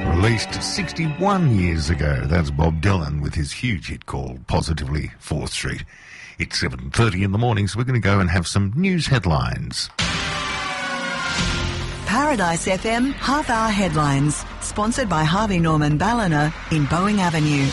Released 61 years ago. That's Bob Dylan with his huge hit called Positively 4th Street. It's 7:30 in the morning, so we're going to go and have some news headlines. Paradise FM half-hour headlines, sponsored by Harvey Norman Ballina in Boeing Avenue.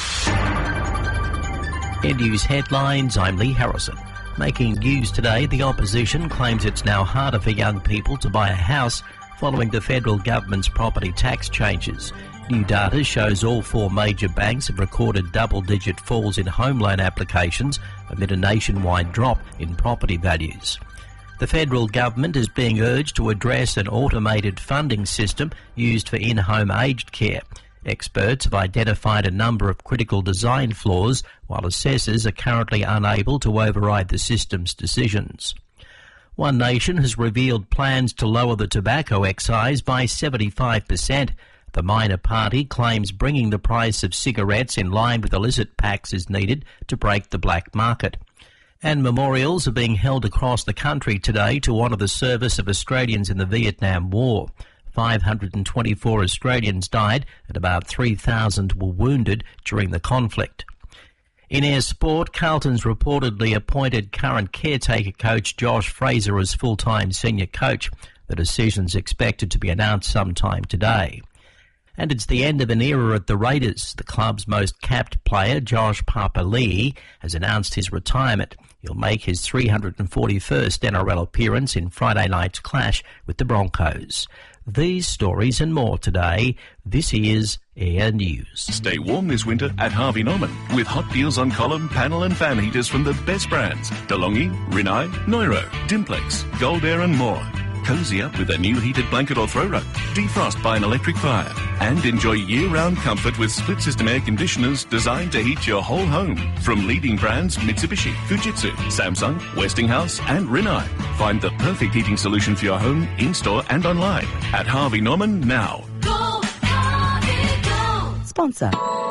In news headlines, I'm Lee Harrison. Making news today, the opposition claims it's now harder for young people to buy a house following the federal government's property tax changes. New data shows all four major banks have recorded double-digit falls in home loan applications amid a nationwide drop in property values. The federal government is being urged to address an automated funding system used for in-home aged care. Experts have identified a number of critical design flaws, while assessors are currently unable to override the system's decisions. One Nation has revealed plans to lower the tobacco excise by 75%. The minor party claims bringing the price of cigarettes in line with illicit packs is needed to break the black market. And memorials are being held across the country today to honour the service of Australians in the Vietnam War. 524 Australians died and about 3,000 were wounded during the conflict. In air sport, Carlton's reportedly appointed current caretaker coach Josh Fraser as full-time senior coach. The decision's expected to be announced sometime today. And it's the end of an era at the Raiders. The club's most capped player, Josh Papali'i, has announced his retirement. He'll make his 341st NRL appearance in Friday night's clash with the Broncos. These stories and more today. This is Air News. Stay warm this winter at Harvey Norman with hot deals on column, panel and fan heaters from the best brands. DeLonghi, Rinnai, Neuro, Dimplex, Gold Air and more. Cozy up with a new heated blanket or throw rug. Defrost by an electric fire. And enjoy year-round comfort with split-system air conditioners designed to heat your whole home. From leading brands Mitsubishi, Fujitsu, Samsung, Westinghouse and Rinnai. Find the perfect heating solution for your home, in-store and online at Harvey Norman now. Go, Harvey, go! Sponsor.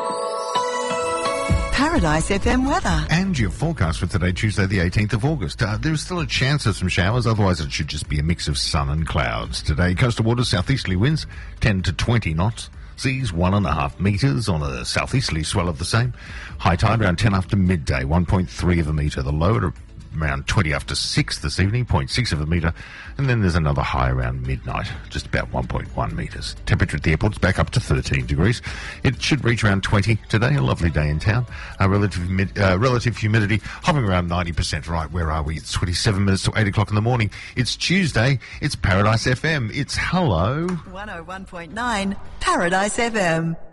Paradise FM weather. And your forecast for today, Tuesday the 18th of August. There's still a chance of some showers, otherwise it should just be a mix of sun and clouds. Today, coastal waters, southeasterly winds, 10 to 20 knots. Seas 1.5 metres on a southeasterly swell of the same. High tide around 10 after midday, 1.3 of a metre. The low at around 20 after 6 this evening, 0.6 of a metre. And then there's another high around midnight, just about 1.1 metres. Temperature at the airport's back up to 13 degrees. It should reach around 20 today, a lovely day in town. Relative humidity hovering around 90%. Right, where are we? It's 27 minutes to 8 o'clock in the morning. It's Tuesday. It's Paradise FM. It's Hello. 101.9 Paradise FM.